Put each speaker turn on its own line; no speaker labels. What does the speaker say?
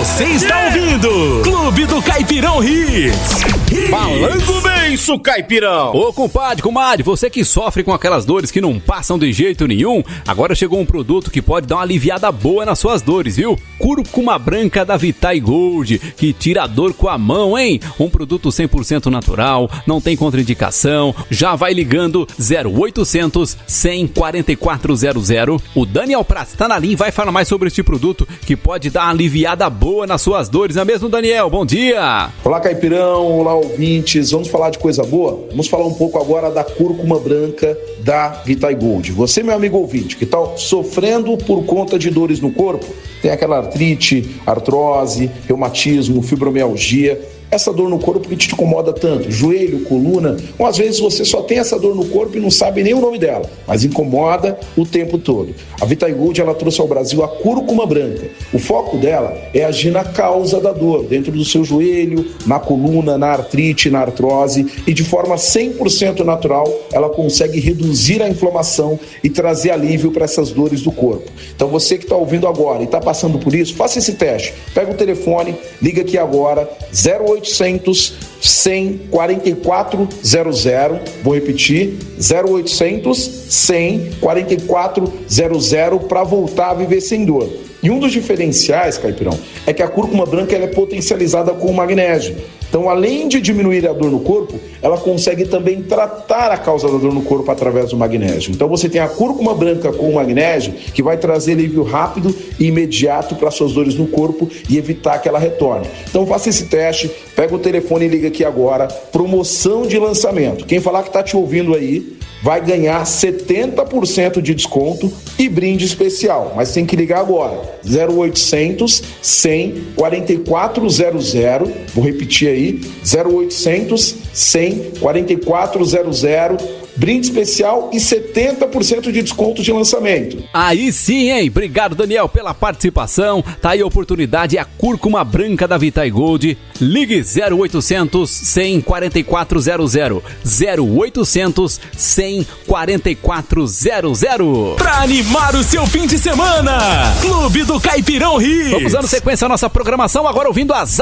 Você está ouvindo Clube do Caipirão Hits.
Falando bem, Caipirão.
Ô, comadre, você que sofre com aquelas dores que não passam de jeito nenhum, agora chegou um produto que pode dar uma aliviada boa nas suas dores, viu? Cúrcuma branca da Vitai Gold, que tira a dor com a mão, hein? Um produto 100% natural, não tem contraindicação, já vai ligando 0800 100 4400. O Daniel Prats tá na linha e vai falar mais sobre este produto que pode dar uma aliviada boa nas suas dores, não é mesmo, Daniel? Bom dia!
Olá, Caipirão, olá, ouvintes. Vamos falar de coisa boa? Vamos falar um pouco agora da cúrcuma branca da Vitai Gold. Você, meu amigo ouvinte, que está sofrendo por conta de dores no corpo, tem aquela artrite, artrose, reumatismo, fibromialgia, essa dor no corpo que te incomoda tanto, joelho, coluna, ou às vezes você só tem essa dor no corpo e não sabe nem o nome dela, mas incomoda o tempo todo. A Vitai Gold, ela trouxe ao Brasil a cúrcuma branca. O foco dela é agir na causa da dor, dentro do seu joelho, na coluna, na artrite, na artrose, e de forma 100% natural, ela consegue reduzir a inflamação e trazer alívio para essas dores do corpo. Então você que está ouvindo agora e está passando por isso, faça esse teste. Pega o telefone, liga aqui agora, 0800 100 4400, vou repetir, 0800 100 4400 para voltar a viver sem dor. E um dos diferenciais, Caipirão, é que a cúrcuma branca ela é potencializada com o magnésio. Então, além de diminuir a dor no corpo, ela consegue também tratar a causa da dor no corpo através do magnésio. Então, você tem a cúrcuma branca com o magnésio, que vai trazer alívio rápido e imediato para suas dores no corpo e evitar que ela retorne. Então, faça esse teste, pega o telefone e liga aqui agora, promoção de lançamento. Quem falar que está te ouvindo aí, vai ganhar 70% de desconto e brinde especial. Mas tem que ligar agora, 0800 100 4400, vou repetir aí, 0800 100 4400, brinde especial e 70% de desconto de lançamento.
Aí sim, hein? Obrigado, Daniel, pela participação. Tá aí a oportunidade, é a cúrcuma branca da Vitai Gold. Ligue 0800 100 4400. 0800 100 4400.
Pra animar o seu fim de semana, Clube do Caipirão Hits.
Vamos dando sequência à nossa programação, agora ouvindo as